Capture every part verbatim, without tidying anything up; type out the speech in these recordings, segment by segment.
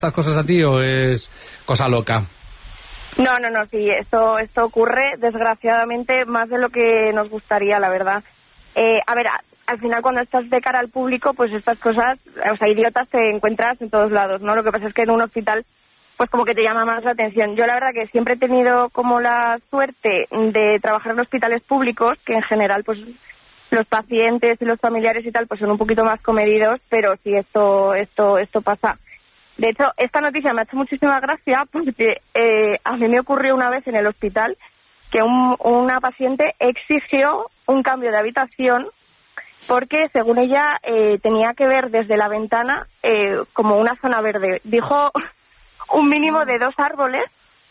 estas cosas a ti o es cosa loca? No, no, no, sí, esto, esto ocurre desgraciadamente más de lo que nos gustaría, la verdad. Eh, a ver, a, al final cuando estás de cara al público, pues estas cosas, o sea, idiotas te encuentras en todos lados, ¿no? Lo que pasa es que en un hospital, pues como que te llama más la atención. Yo la verdad que siempre he tenido como la suerte de trabajar en hospitales públicos, que en general, pues los pacientes y los familiares y tal, pues son un poquito más comedidos, pero sí, esto, esto, esto pasa. De hecho, esta noticia me ha hecho muchísima gracia porque eh, a mí me ocurrió una vez en el hospital que un, una paciente exigió un cambio de habitación porque, según ella, eh, tenía que ver desde la ventana eh, como una zona verde. Dijo un mínimo de dos árboles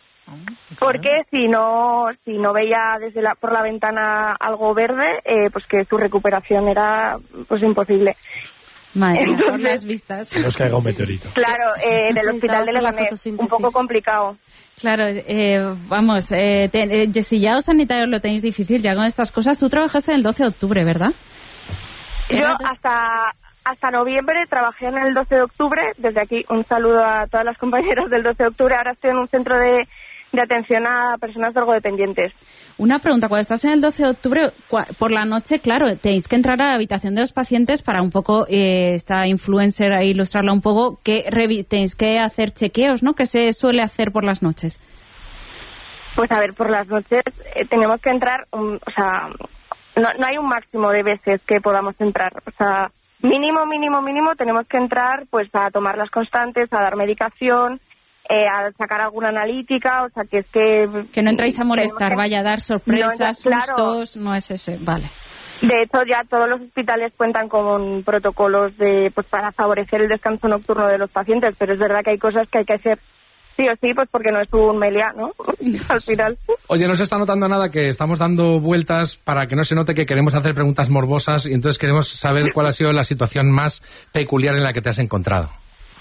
porque si no si no veía desde la, por la ventana algo verde, eh, pues que su recuperación era pues imposible. Madre mía, por las vistas. Nos caiga un meteorito. Claro, eh, en el hospital de Leganés, un poco complicado. Claro, eh, vamos, eh, te, eh, si ya los sanitarios lo tenéis difícil ya con estas cosas, tú trabajaste en el doce de octubre, ¿verdad? Yo hasta hasta noviembre trabajé en el doce de octubre, desde aquí un saludo a todas las compañeras del doce de octubre, ahora estoy en un centro de, de atención a personas drogodependientes. Una pregunta, cuando estás en el doce de octubre, por la noche, claro, tenéis que entrar a la habitación de los pacientes para un poco, eh, esta influencer, a ilustrarla un poco, que revi- tenéis que hacer chequeos, ¿no? ¿Qué se suele hacer por las noches? Pues a ver, por las noches eh, tenemos que entrar, um, o sea, no, no hay un máximo de veces que podamos entrar, o sea, mínimo, mínimo, mínimo tenemos que entrar pues a tomar las constantes, a dar medicación, Eh, a sacar alguna analítica, o sea, que es que... Que no entráis a molestar, que, vaya a dar sorpresas, no, sustos, claro. No es ese, vale. De hecho, ya todos los hospitales cuentan con protocolos de pues para favorecer el descanso nocturno de los pacientes, pero es verdad que hay cosas que hay que hacer sí o sí, pues porque no es un meliá, ¿no? Al final. Oye, no se está notando nada que estamos dando vueltas para que no se note que queremos hacer preguntas morbosas y entonces queremos saber cuál ha sido la situación más peculiar en la que te has encontrado.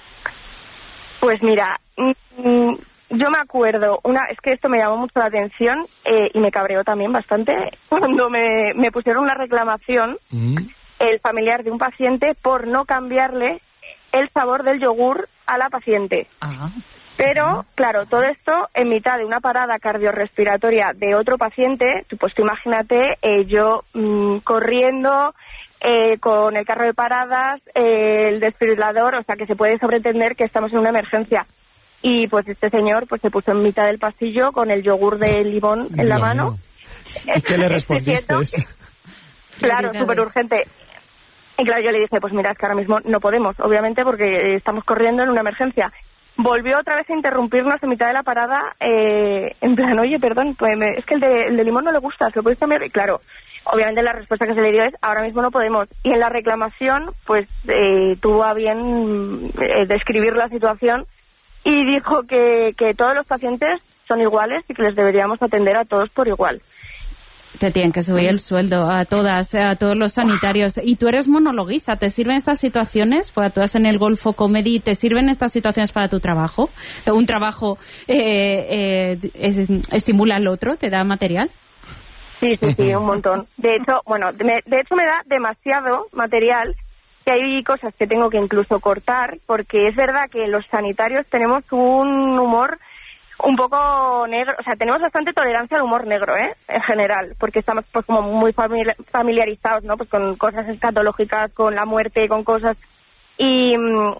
Pues mira, mmm, yo me acuerdo, una es que esto me llamó mucho la atención eh, y me cabreó también bastante cuando me, me pusieron una reclamación mm. el familiar de un paciente por no cambiarle el sabor del yogur a la paciente. Ah. Pero, claro, todo esto en mitad de una parada cardiorrespiratoria de otro paciente, pues tú imagínate eh, yo mmm, corriendo... Eh, con el carro de paradas, eh, el desfibrilador, o sea que se puede sobreentender que estamos en una emergencia. Y pues este señor pues se puso en mitad del pasillo con el yogur de limón en Dios la mano. Mío. ¿Y qué le respondiste? Claro, súper urgente. Y claro, yo le dije, pues mira, es que ahora mismo no podemos, obviamente porque estamos corriendo en una emergencia. Volvió otra vez a interrumpirnos en mitad de la parada, eh, en plan, oye, perdón, pues me, es que el de, el de limón no le gusta, ¿se lo podéis cambiar? Y claro, obviamente la respuesta que se le dio es, ahora mismo no podemos. Y en la reclamación, pues eh, tuvo a bien eh, describir la situación y dijo que, que todos los pacientes son iguales y que les deberíamos atender a todos por igual. Te tienen que subir el sueldo a todas, a todos los sanitarios. Y tú eres monologuista, ¿te sirven estas situaciones? Pues tú en el Golfo Comedy, ¿te sirven estas situaciones para tu trabajo? ¿Un trabajo eh, eh, es, estimula al otro? ¿Te da material? Sí, sí, sí, un montón. De hecho, bueno, de, de hecho me da demasiado material que hay cosas que tengo que incluso cortar porque es verdad que los sanitarios tenemos un humor un poco negro, o sea, tenemos bastante tolerancia al humor negro, ¿eh? En general, porque estamos pues como muy familiarizados, ¿no? Pues con cosas escatológicas, con la muerte, con cosas... Y,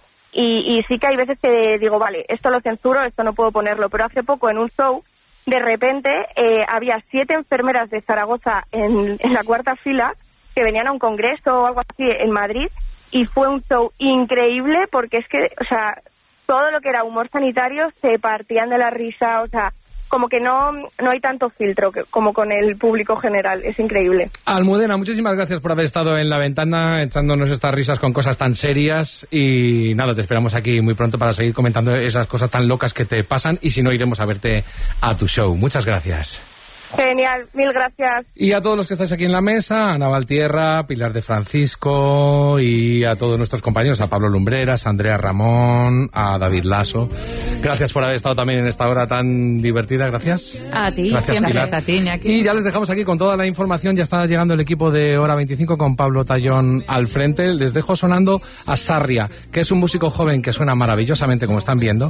y, y sí que hay veces que digo, vale, esto lo censuro, esto no puedo ponerlo, pero hace poco en un show, de repente, eh, había siete enfermeras de Zaragoza en, en la cuarta fila que venían a un congreso o algo así en Madrid y fue un show increíble porque es que, o sea... todo lo que era humor sanitario se partían de la risa, o sea, como que no, no hay tanto filtro que, como con el público general, es increíble. Almudena, muchísimas gracias por haber estado en La Ventana echándonos estas risas con cosas tan serias y nada, te esperamos aquí muy pronto para seguir comentando esas cosas tan locas que te pasan y si no iremos a verte a tu show. Muchas gracias. Genial, mil gracias. Y a todos los que estáis aquí en la mesa, Ana Valtierra, Pilar de Francisco y a todos nuestros compañeros, a Pablo Lumbreras, a Andrea Ramón, a David Lasso. Gracias por haber estado también en esta hora tan divertida, gracias. A ti, gracias, siempre. Pilar. Gracias a ti, Iñaki. Y ya les dejamos aquí con toda la información, ya está llegando el equipo de Hora veinticinco con Pablo Tallón al frente. Les dejo sonando a Sarria, que es un músico joven que suena maravillosamente, como están viendo.